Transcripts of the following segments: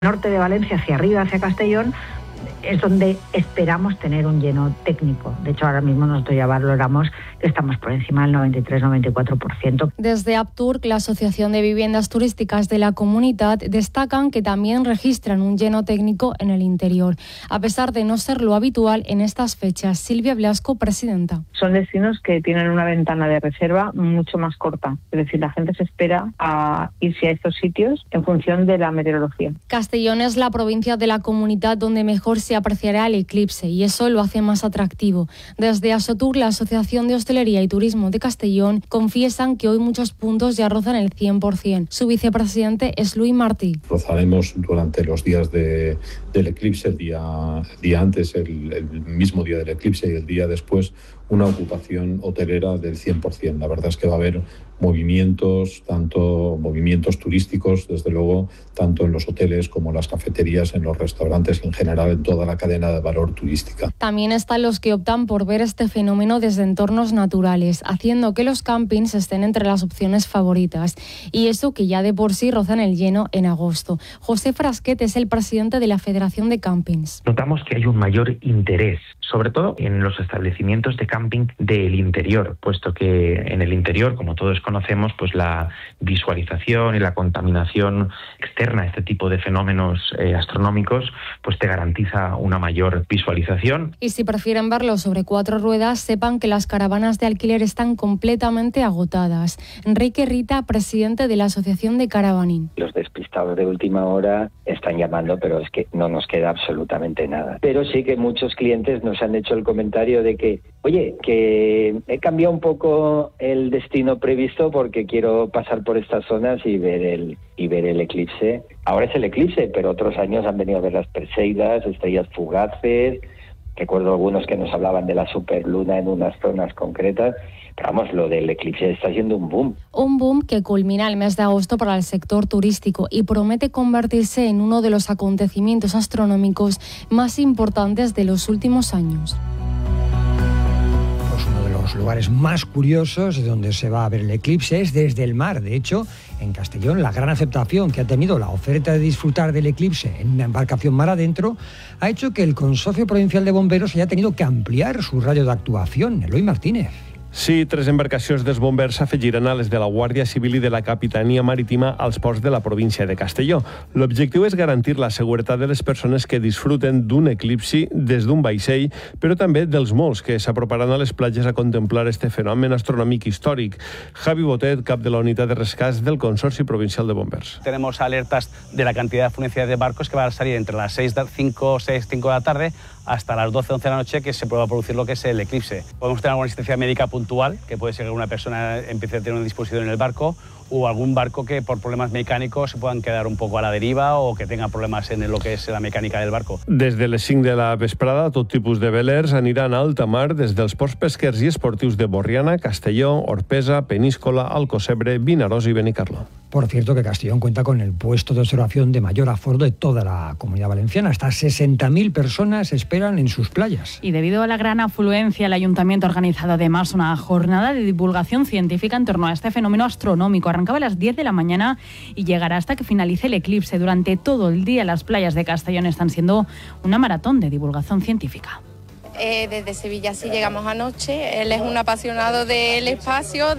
Norte de Valencia hacia arriba, hacia Castellón, es donde esperamos tener un lleno técnico. De hecho, ahora mismo nosotros ya valoramos que estamos por encima del 93-94%. Desde Apturc, la Asociación de Viviendas Turísticas de la Comunidad, destacan que también registran un lleno técnico en el interior, a pesar de no ser lo habitual en estas fechas. Silvia Blasco, presidenta. Son destinos que tienen una ventana de reserva mucho más corta. Es decir, la gente se espera a irse a estos sitios en función de la meteorología. Castellón es la provincia de la Comunidad donde mejor se apreciará el eclipse y eso lo hace más atractivo. Desde Asotur, la Asociación de Hostelería y Turismo de Castellón, confiesan que hoy muchos puntos ya rozan el 100%. Su vicepresidente es Luis Martí. Rozaremos durante los días del eclipse, el día antes, el mismo día del eclipse y el día después, una ocupación hotelera del 100%. La verdad es que va a haber movimientos turísticos, desde luego, tanto en los hoteles como en las cafeterías, en los restaurantes, en general en toda la cadena de valor turística. También están los que optan por ver este fenómeno desde entornos naturales, haciendo que los campings estén entre las opciones favoritas. Y eso que ya de por sí rozan el lleno en agosto. José Frasquet es el presidente de la Federación de Campings. Notamos que hay un mayor interés, sobre todo en los establecimientos de camping del interior, puesto que en el interior, como todos conocemos, pues la visualización y la contaminación externa a este tipo de fenómenos astronómicos pues te garantiza una mayor visualización. Y si prefieren verlo sobre 4 ruedas, sepan que las caravanas de alquiler están completamente agotadas. Enrique Rita, presidente de la Asociación de Caravaning. Los despistados de última hora están llamando, pero es que no nos queda absolutamente nada. Pero sí que muchos clientes nos han hecho el comentario de que, oye, que he cambiado un poco el destino previsto porque quiero pasar por estas zonas y ver el eclipse. Ahora es el eclipse, pero otros años han venido a ver las Perseidas, estrellas fugaces. Recuerdo algunos que nos hablaban de la superluna en unas zonas concretas. Pero vamos, lo del eclipse está siendo un boom. Un boom que culmina el mes de agosto para el sector turístico y promete convertirse en uno de los acontecimientos astronómicos más importantes de los últimos años. Los lugares más curiosos de donde se va a ver el eclipse es desde el mar. De hecho, en Castellón, la gran aceptación que ha tenido la oferta de disfrutar del eclipse en una embarcación mar adentro ha hecho que el Consorcio Provincial de Bomberos haya tenido que ampliar su radio de actuación. Eloy Martínez. Sí, 3 embarcacions dels bombers s'afegiran a les de la Guàrdia Civil i de la Capitania Marítima als ports de la província de Castelló. L'objectiu és garantir la seguretat de les persones que disfruten d'un eclipsi des d'un vaixell, però també dels molts que s'aproparan a les platges a contemplar este fenomen astronòmic històric. Javi Botet, cap de la unitat de rescats del Consorci Provincial de Bombers. Tenemos alertas de la cantidad de afluencia de barcos que van a salir entre las 5 de la tarde hasta las 12, 11 de la noche, que se pueda producir lo que es el eclipse. Podemos tener alguna asistencia médica puntual, que puede ser que una persona empiece a tener una disposición en el barco, o algún barco que por problemas mecánicos se puedan quedar un poco a la deriva o que tenga problemas en lo que es la mecánica del barco. Des de les 5 de la vesprada, tot tipus de velers aniran a alta mar des dels ports pesquers i esportius de Borriana, Castelló, Orpesa, Peníscola, Alcocebre, Vinaròs i Benicarló. Por cierto, que Castellón cuenta con el puesto de observación de mayor aforo de toda la Comunidad Valenciana. Hasta 60.000 personas esperan en sus playas. Y debido a la gran afluencia, el Ayuntamiento ha organizado además una jornada de divulgación científica en torno a este fenómeno astronómico. Arrancaba a las 10 de la mañana y llegará hasta que finalice el eclipse. Durante todo el día las playas de Castellón están siendo una maratón de divulgación científica. Desde Sevilla sí llegamos anoche. Él es un apasionado del espacio,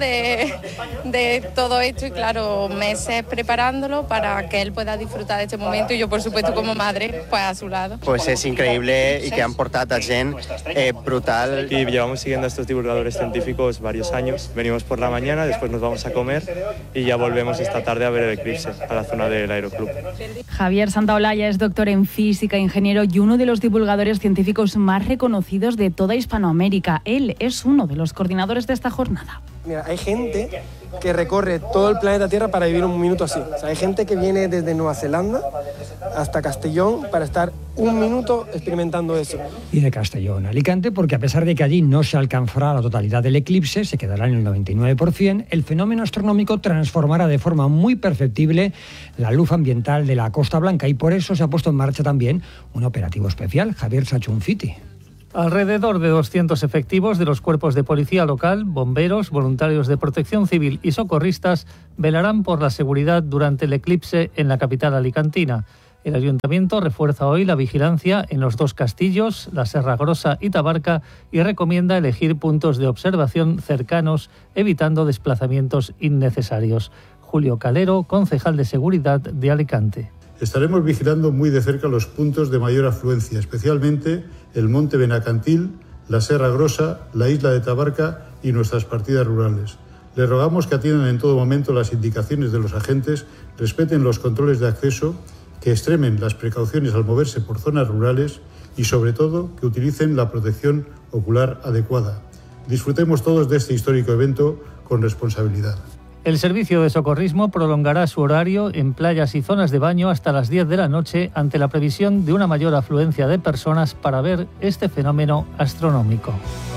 de todo esto y claro, meses preparándolo para que él pueda disfrutar de este momento y yo por supuesto como madre pues a su lado. Pues es increíble y que han portado a gent brutal. Y llevamos siguiendo a estos divulgadores científicos varios años. Venimos por la mañana, después nos vamos a comer y ya volvemos esta tarde a ver el eclipse a la zona del Aeroclub. Javier Santaolalla es doctor en física, ingeniero y uno de los divulgadores científicos más reconocidos de toda Hispanoamérica. Él es uno de los coordinadores de esta jornada. Mira, hay gente que recorre todo el planeta Tierra para vivir un minuto así. O sea, hay gente que viene desde Nueva Zelanda hasta Castellón para estar un minuto experimentando eso. Y de Castellón a Alicante, porque a pesar de que allí no se alcanzará la totalidad del eclipse, se quedará en el 99%, el fenómeno astronómico transformará de forma muy perceptible la luz ambiental de la Costa Blanca y por eso se ha puesto en marcha también un operativo especial. Javier Sachunfiti. Alrededor de 200 efectivos de los cuerpos de policía local, bomberos, voluntarios de protección civil y socorristas velarán por la seguridad durante el eclipse en la capital alicantina. El Ayuntamiento refuerza hoy la vigilancia en los dos castillos, la Serragrosa y Tabarca, y recomienda elegir puntos de observación cercanos, evitando desplazamientos innecesarios. Julio Calero, concejal de Seguridad de Alicante. Estaremos vigilando muy de cerca los puntos de mayor afluencia, especialmente el Monte Benacantil, la Serragrosa, la isla de Tabarca y nuestras partidas rurales. Les rogamos que atiendan en todo momento las indicaciones de los agentes, respeten los controles de acceso, que extremen las precauciones al moverse por zonas rurales y, sobre todo, que utilicen la protección ocular adecuada. Disfrutemos todos de este histórico evento con responsabilidad. El servicio de socorrismo prolongará su horario en playas y zonas de baño hasta las 10 de la noche ante la previsión de una mayor afluencia de personas para ver este fenómeno astronómico.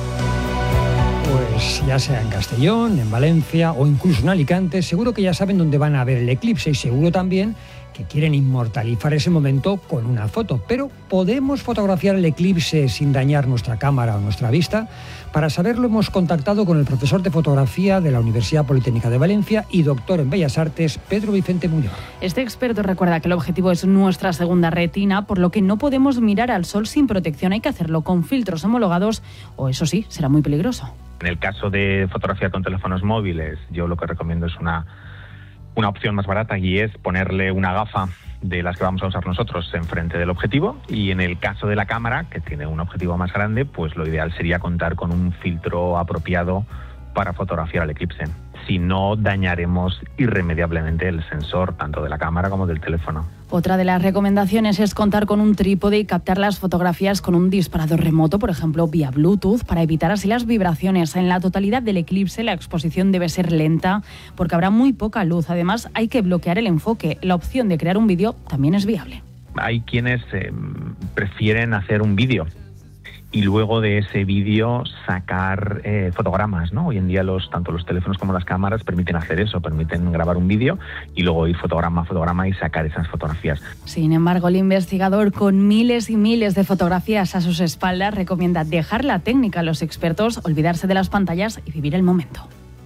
Pues ya sea en Castellón, en Valencia o incluso en Alicante, seguro que ya saben dónde van a ver el eclipse y seguro también que quieren inmortalizar ese momento con una foto. Pero ¿podemos fotografiar el eclipse sin dañar nuestra cámara o nuestra vista? Para saberlo hemos contactado con el profesor de fotografía de la Universidad Politécnica de Valencia y doctor en Bellas Artes, Pedro Vicente Muñoz. Este experto recuerda que el objetivo es nuestra segunda retina, por lo que no podemos mirar al sol sin protección. Hay que hacerlo con filtros homologados o, eso sí, será muy peligroso. En el caso de fotografiar con teléfonos móviles, yo lo que recomiendo es una opción más barata, y es ponerle una gafa de las que vamos a usar nosotros enfrente del objetivo, y en el caso de la cámara, que tiene un objetivo más grande, pues lo ideal sería contar con un filtro apropiado para fotografiar el eclipse. Si no, dañaremos irremediablemente el sensor tanto de la cámara como del teléfono. Otra de las recomendaciones es contar con un trípode y captar las fotografías con un disparador remoto, por ejemplo vía Bluetooth, para evitar así las vibraciones. En la totalidad del eclipse la exposición debe ser lenta porque habrá muy poca luz. Además, hay que bloquear el enfoque. La opción de crear un vídeo también es viable. Hay quienes prefieren hacer un vídeo y luego de ese vídeo sacar fotogramas, ¿no? Hoy en día tanto los teléfonos como las cámaras permiten hacer eso, permiten grabar un vídeo y luego ir fotograma a fotograma y sacar esas fotografías. Sin embargo, el investigador, con miles y miles de fotografías a sus espaldas, recomienda dejar la técnica a los expertos, olvidarse de las pantallas y vivir el momento.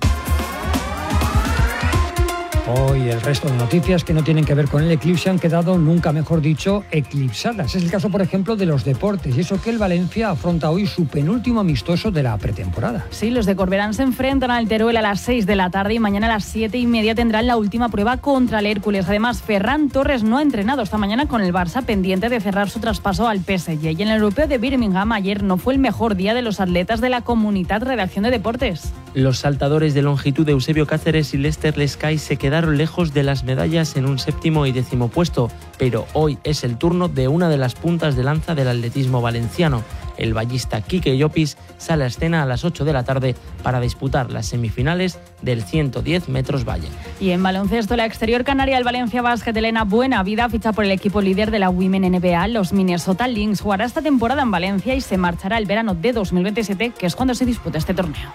Hoy el resto de noticias que no tienen que ver con el eclipse han quedado, nunca mejor dicho, eclipsadas. Es el caso, por ejemplo, de los deportes, y eso que el Valencia afronta hoy su penúltimo amistoso de la pretemporada. Sí, los de Corberán se enfrentan al Teruel a las 6 de la tarde y mañana a las 7:30 tendrán la última prueba contra el Hércules. Además, Ferran Torres no ha entrenado esta mañana con el Barça, pendiente de cerrar su traspaso al PSG. Y en el europeo de Birmingham ayer no fue el mejor día de los atletas de la Comunitat Redacción de Deportes. Los saltadores de longitud de Eusebio Cáceres y Lester Lescay se quedaron lejos de las medallas en un 7º y 10º puesto, pero hoy es el turno de una de las puntas de lanza del atletismo valenciano. El vallista Quique Llopis sale a escena a las 8 de la tarde para disputar las semifinales del 110 metros valle. Y en baloncesto, la exterior canaria del Valencia Basket, Elena Buenavida, ficha por el equipo líder de la Women NBA, los Minnesota Lynx. Jugará esta temporada en Valencia y se marchará el verano de 2027, que es cuando se disputa este torneo.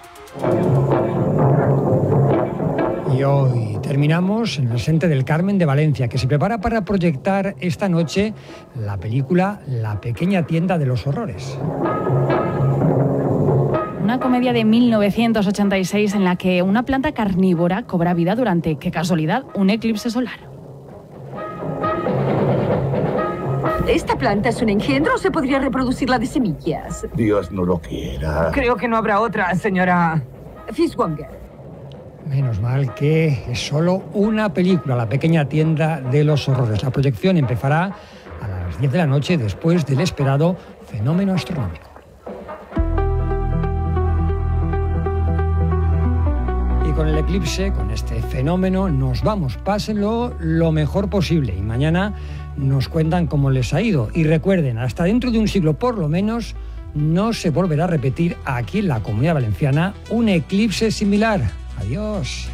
Y hoy terminamos en el Centre del Carmen de Valencia, que se prepara para proyectar esta noche la película La pequeña tienda de los horrores. Una comedia de 1986 en la que una planta carnívora cobra vida durante, qué casualidad, un eclipse solar. ¿Esta planta es un engendro o se podría reproducirla de semillas? Dios no lo quiera. Creo que no habrá otra, señora Fiswanger. Menos mal que es solo una película, La pequeña tienda de los horrores. La proyección empezará a las 10 de la noche después del esperado fenómeno astronómico. Y con el eclipse, con este fenómeno, nos vamos. Pásenlo lo mejor posible y mañana nos cuentan cómo les ha ido. Y recuerden, hasta dentro de un siglo por lo menos, no se volverá a repetir aquí en la Comunidad Valenciana un eclipse similar. Adiós.